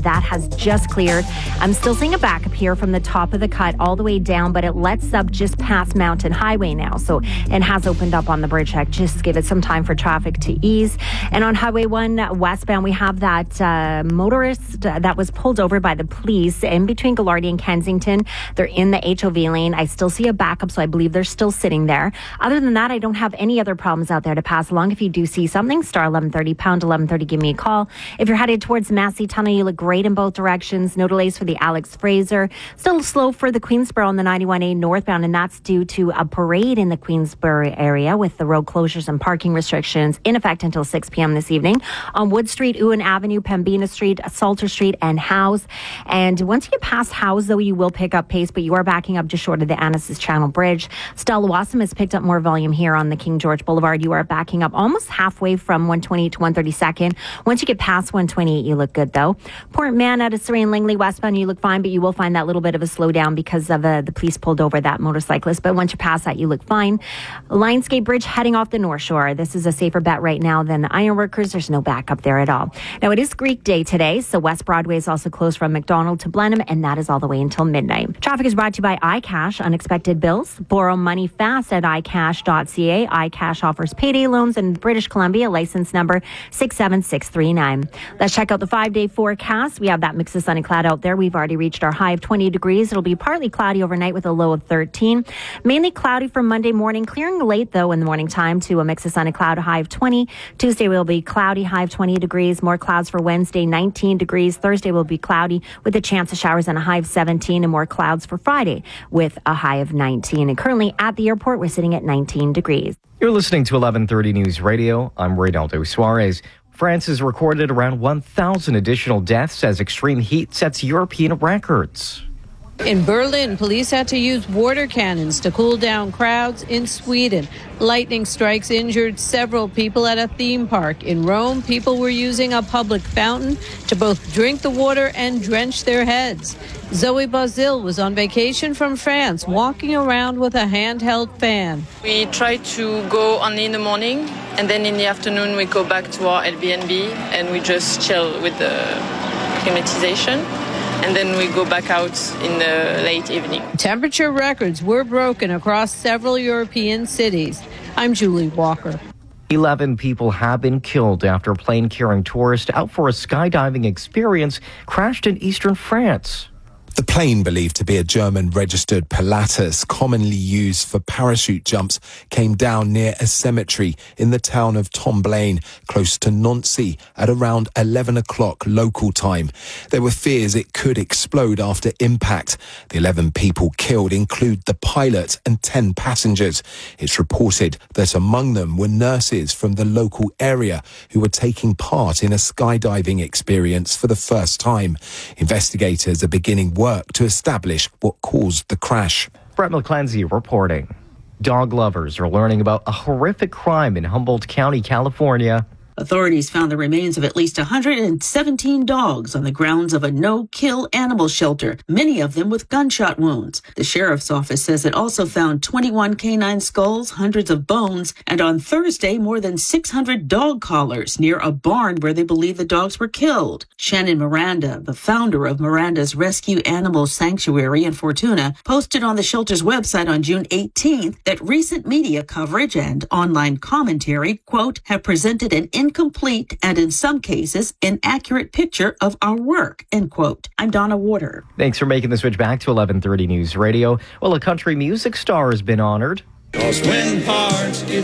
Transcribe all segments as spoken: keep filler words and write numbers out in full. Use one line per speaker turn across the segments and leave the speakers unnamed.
that has just cleared. I'm still seeing a backup here from the top of the cut all the way down, but it lets up just past Mountain Highway now. So it has opened up on the bridge deck. Just give it some time for traffic to ease. And on Highway one westbound, we have that uh, motorist that was pulled over by the police in between Gallardi and Kensington. They're in the H O V lane. I still see a backup, so I believe they're still sitting there. Other than that, I don't have any other problems out there to pass along. If you do see something, star eleven thirty, pound eleven thirty, give me a call. If you're headed towards Massey Tunnel, you look great in both directions. No delays for the Alex Fraser. Still slow for the Queensboro on the ninety-one A northbound, and that's due to a parade in the Queensboro area with the road closures and parking restrictions in effect until six p.m. this evening. On Wood Street, Ewan Avenue, Pembina Street, Salter Street, and Howes. And once you get past Howes, though, you will pick up pace, but you are backing up just short of the Annacis Channel Bridge. Stella Wassam has picked up more volume here on the King George Boulevard. You are backing up almost halfway from one twenty-eight to one thirty-second. Once you get past one twenty-eight, you look good, though. Port Mann out of Surrey and Langley westbound, you look fine, but you will find that little bit of a slowdown because of uh, the police pulled over that motorcyclist. But once you pass that, you look fine. Lionsgate Bridge heading off the North Shore. This is a safer bet right now than the Ironworkers. There's no backup there at all. Now, it is Greek Day today, so West Broadway is also closed from McDonald to Blenheim, and that is all the way until midnight. Traffic is brought to you by iCash. Unexpected bills. Borrow money fast at i cash dot c a. iCash offers payday loans in British Columbia, license number six seven six three nine. Let's check out the five-day forecast. We have that mix of sun and cloud out there. We've already reached our high of twenty degrees. It'll be partly cloudy overnight with a low of thirteen. Mainly cloudy for Monday morning, clearing late, though, in the morning time to a mix of sun and cloud, a high of twenty. Tuesday will be cloudy, high of twenty degrees. More clouds for Wednesday, nineteen degrees. Thursday will be cloudy with a chance of showers and a high of seventeen, and more clouds for Friday with a high of nineteen. And currently at the airport, we're sitting at nineteen degrees.
You're listening to eleven thirty News Radio. I'm Reynaldo Suarez. France has recorded around one thousand additional deaths as extreme heat sets European records.
In Berlin, police had to use water cannons to cool down crowds. In Sweden, lightning strikes injured several people at a theme park. In Rome, people were using a public fountain to both drink the water and drench their heads. Zoe Bazil was on vacation from France, walking around with a handheld fan.
We try to go only in the morning, and then in the afternoon we go back to our Airbnb and we just chill with the climatization. And then we go back out in the late evening.
Temperature records were broken across several European cities. I'm Julie Walker.
eleven people have been killed after a plane carrying tourists out for a skydiving experience crashed in eastern France.
The plane, believed to be a German-registered Pilatus, commonly used for parachute jumps, came down near a cemetery in the town of Tomblaine, close to Nancy, at around eleven o'clock local time. There were fears it could explode after impact. The eleven people killed include the pilot and ten passengers. It's reported that among them were nurses from the local area who were taking part in a skydiving experience for the first time. Investigators are beginning work to establish what caused the crash.
Brett McClenzie reporting. Dog lovers are learning about a horrific crime in Humboldt County, California.
Authorities found the remains of at least one hundred seventeen dogs on the grounds of a no-kill animal shelter, many of them with gunshot wounds. The sheriff's office says it also found twenty-one canine skulls, hundreds of bones, and on Thursday, more than six hundred dog collars near a barn where they believe the dogs were killed. Shannon Miranda, the founder of Miranda's Rescue Animal Sanctuary in Fortuna, posted on the shelter's website on June eighteenth that recent media coverage and online commentary, quote, have presented an incomplete and in some cases inaccurate picture of our work, end quote. I'm Donna Warder.
Thanks for making the switch back to eleven thirty News Radio. Well, a country music star has been honored.
'Cause when hearts get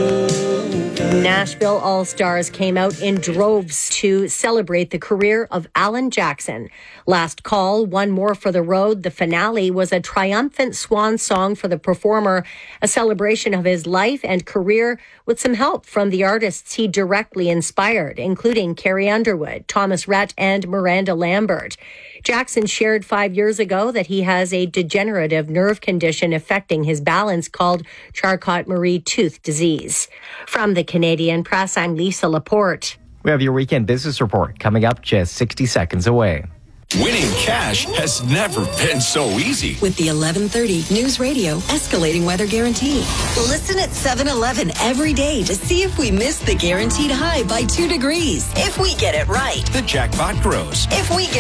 broken.
Nashville All-Stars came out in droves to celebrate the career of Alan Jackson. Last Call, One More for the Road. The finale was a triumphant swan song for the performer, a celebration of his life and career with some help from the artists he directly inspired, including Carrie Underwood, Thomas Rhett, and Miranda Lambert. Jackson shared five years ago that he has a degenerative nerve condition affecting his balance called Charcot-Marie Tooth disease. From the Canadian Press, I'm Lisa Laporte.
We have your weekend business report coming up just sixty seconds away.
Winning cash has never been so easy.
With the eleven thirty News Radio Escalating Weather Guarantee. Listen at seven eleven every day to see if we miss the guaranteed high by two degrees. If we get it right.
The jackpot grows.
If we get